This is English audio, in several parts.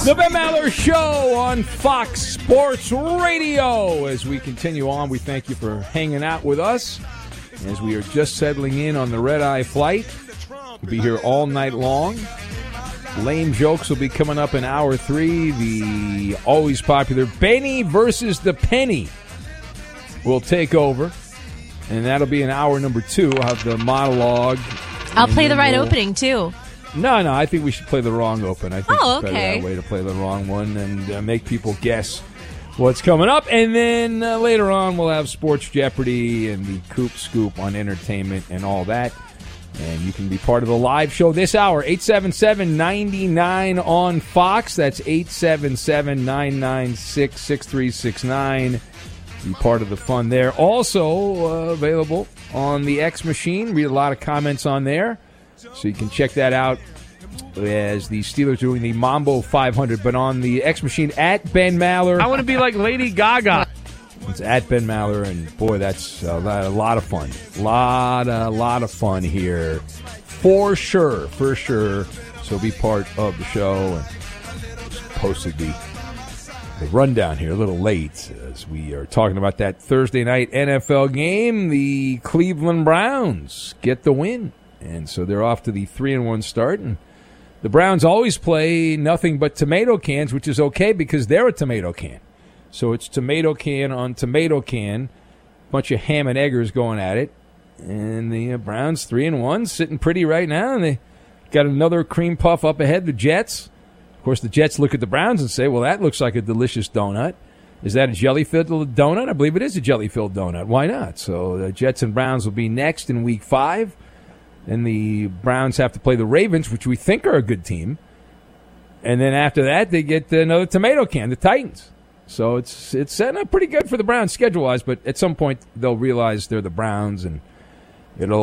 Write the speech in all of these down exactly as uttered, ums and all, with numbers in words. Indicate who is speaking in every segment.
Speaker 1: The Ben Maller Show on Fox Sports Radio. As we continue on, we thank you for hanging out with us as we are just settling in on the red-eye flight. We'll be here all night long. Lame jokes will be coming up in hour three. The always popular Benny versus the Penny will take over, and that'll be in hour number two. I'll have the monologue.
Speaker 2: I'll play the right we'll... opening, too.
Speaker 1: No, no, I think we should play the wrong open. I think
Speaker 2: oh,
Speaker 1: it's better
Speaker 2: okay.
Speaker 1: that way to play the wrong one and uh, make people guess what's coming up. And then uh, later on, we'll have Sports Jeopardy and the Coop Scoop on entertainment and all that. And you can be part of the live show this hour, eight seven seven, nine nine on Fox. That's eight seven seven, nine nine six, six three six nine. Be part of the fun there. Also uh, available on the X Machine. Read a lot of comments on there. So you can check that out as the Steelers are doing the Mambo five hundred. But on the X Machine, at Ben Maller.
Speaker 3: I want to be like Lady Gaga.
Speaker 1: It's at Ben Maller, and boy, that's a lot, a lot of fun. A lot, a lot of fun here. For sure, for sure. So be part of the show. And just posted the, the rundown here a little late as we are talking about that Thursday night N F L game. The Cleveland Browns get the win. And so they're off to the three and one start. And the Browns always play nothing but tomato cans, which is okay because they're a tomato can. So it's tomato can on tomato can. Bunch of ham and eggers going at it. And the uh, Browns three and one, sitting pretty right now. And they got another cream puff up ahead, the Jets. Of course, the Jets look at the Browns and say, well, that looks like a delicious donut. Is that a jelly-filled donut? I believe it is a jelly-filled donut. Why not? So the Jets and Browns will be next in week five. And the Browns have to play the Ravens, which we think are a good team. And then after that, they get another tomato can, the Titans. So it's it's setting up pretty good for the Browns schedule-wise, but at some point they'll realize they're the Browns, and it'll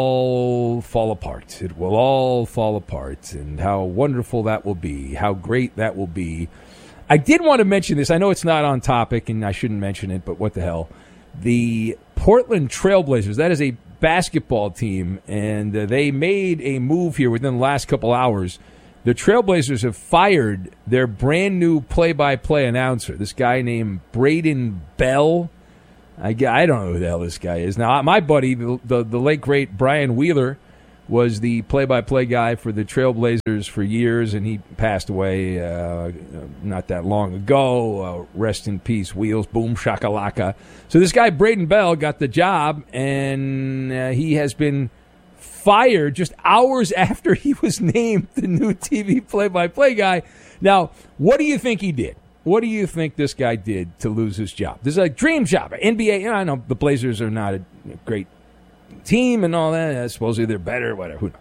Speaker 1: all fall apart. It will all fall apart, and how wonderful that will be, how great that will be. I did want to mention this. I know it's not on topic, and I shouldn't mention it, but what the hell. The Portland Trailblazers, that is a basketball team, and uh, they made a move here within the last couple hours. The Trailblazers have fired their brand new play-by-play announcer, this guy named Braden Bell. I, I don't know who the hell this guy is. Now, my buddy, the, the, the late, great Brian Wheeler, was the play-by-play guy for the Trailblazers for years, and he passed away uh, not that long ago. Uh, rest in peace, Wheels, boom, shakalaka. So this guy, Braden Bell, got the job, and uh, he has been fired just hours after he was named the new T V play-by-play guy. Now, what do you think he did? What do you think this guy did to lose his job? This is a dream job. N B A, you know, I know the Blazers are not a great team and all that. Uh, supposedly they're better, whatever. Who knows?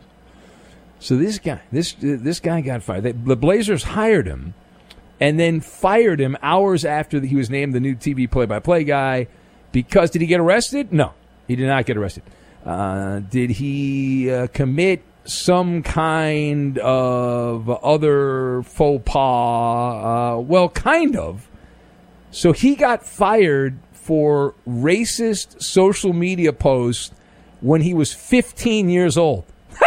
Speaker 1: So this guy, this uh, this guy got fired. They, the Blazers hired him and then fired him hours after he was named the new T V play-by-play guy because, did he get arrested? No, he did not get arrested. Uh, did he uh, commit some kind of other faux pas? Uh, well, kind of. So he got fired for racist social media posts when he was fifteen years old.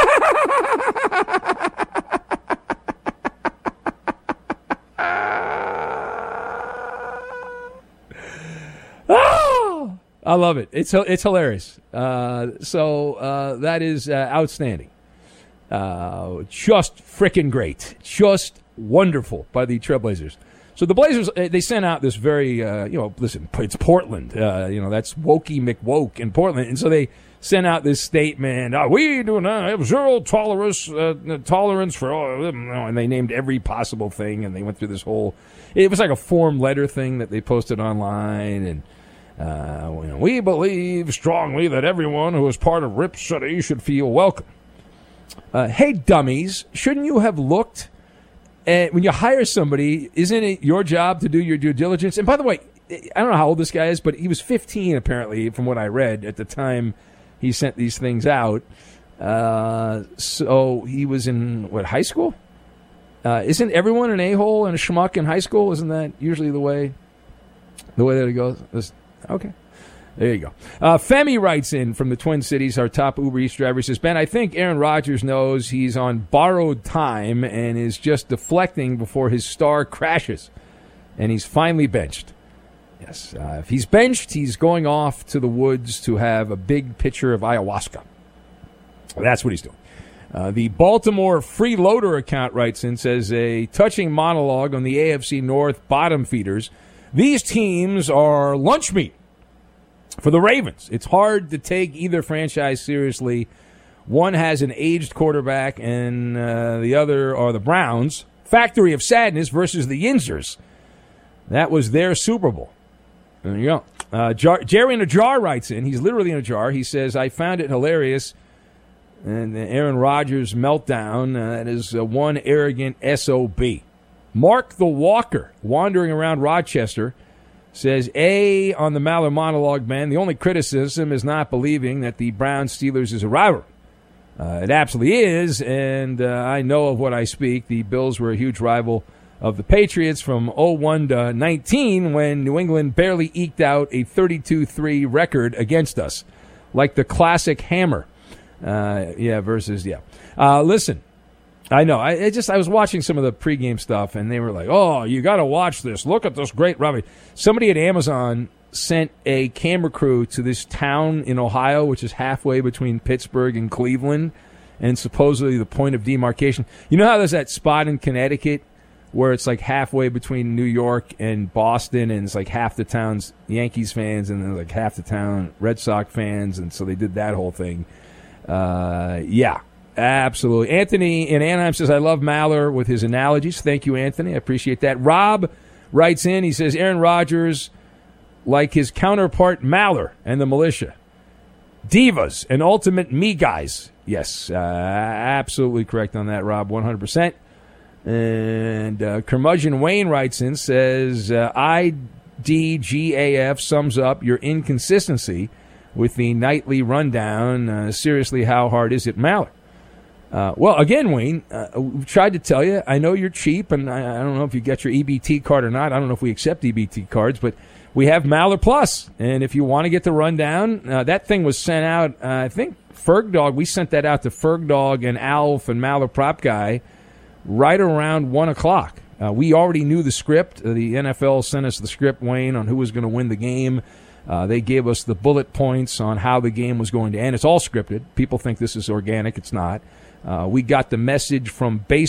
Speaker 1: Oh, I love it. It's it's hilarious. Uh, so uh, that is uh, outstanding. Uh, just frickin' great. Just wonderful by the Trailblazers. So the Blazers, they sent out this very, uh, you know, listen, it's Portland. Uh, you know, that's wokey McWoke in Portland. And so they sent out this statement, oh, we do not have zero tolerance, uh, tolerance for all, and they named every possible thing, and they went through this whole, it was like a form letter thing that they posted online, and uh, you know, we believe strongly that everyone who is part of Rip City should feel welcome. Uh, hey, dummies, shouldn't you have looked at, when you hire somebody, isn't it your job to do your due diligence? And by the way, I don't know how old this guy is, but he was fifteen, apparently, from what I read at the time he sent these things out. Uh, so he was in, what, high school? Uh, isn't everyone an a-hole and a schmuck in high school? Isn't that usually the way the way that it goes? This, okay. There you go. Uh, Femi writes in from the Twin Cities, our top Uber Eats driver. He says, Ben, I think Aaron Rodgers knows he's on borrowed time and is just deflecting before his star crashes. And he's finally benched. Yes. Uh, if he's benched, he's going off to the woods to have a big pitcher of ayahuasca. That's what he's doing. Uh, the Baltimore Freeloader account writes in, says, a touching monologue on the A F C North bottom feeders. These teams are lunch meat for the Ravens. It's hard to take either franchise seriously. One has an aged quarterback, and uh, the other are the Browns. Factory of Sadness versus the Yinzers. That was their Super Bowl. There you go. Uh, Jar- Jerry in a jar writes in. He's literally in a jar. He says, I found it hilarious. And the Aaron Rodgers meltdown, uh, that is uh, one arrogant S O B. Mark the Walker, wandering around Rochester, says, A, on the Maller monologue, man, the only criticism is not believing that the Browns-Steelers is a rivalry. Uh, it absolutely is, and uh, I know of what I speak. The Bills were a huge rival of the Patriots from oh one to nineteen when New England barely eked out a thirty-two three record against us, like the classic hammer. Uh, yeah, versus, yeah. Uh, listen, I know. I, I just I was watching some of the pregame stuff, and they were like, oh, you got to watch this. Look at this great rivalry. Somebody at Amazon sent a camera crew to this town in Ohio, which is halfway between Pittsburgh and Cleveland, and supposedly the point of demarcation. You know how there's that spot in Connecticut where it's like halfway between New York and Boston, and it's like half the town's Yankees fans and then like half the town Red Sox fans, and so they did that whole thing. Uh, yeah, absolutely. Anthony in Anaheim says, I love Maller with his analogies. Thank you, Anthony. I appreciate that. Rob writes in, he says, Aaron Rodgers, like his counterpart Maller and the militia. Divas and ultimate me guys. Yes, uh, absolutely correct on that, Rob, one hundred percent. And uh, Curmudgeon Wayne writes in, says, uh, I D G A F sums up your inconsistency with the nightly rundown. Uh, seriously, how hard is it, Maller? Uh, well, again, Wayne, uh, we've tried to tell you. I know you're cheap, and I, I don't know if you get your E B T card or not. I don't know if we accept E B T cards, but we have Maller Plus. And if you want to get the rundown, uh, that thing was sent out, uh, I think, Ferg Dog. We sent that out to Ferg Dog and Alf and Maller Prop Guy right around one o'clock. Uh, we already knew the script. Uh, the N F L sent us the script, Wayne, on who was going to win the game. Uh, they gave us the bullet points on how the game was going to end. It's all scripted. People think this is organic. It's not. Uh, we got the message from base.